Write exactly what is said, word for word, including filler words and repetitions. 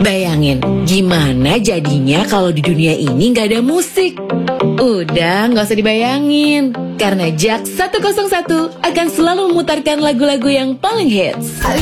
Bayangin, gimana jadinya kalau di dunia ini nggak ada musik? Udah, nggak usah dibayangin. Karena Jack seratus satu akan selalu memutarkan lagu-lagu yang paling hits.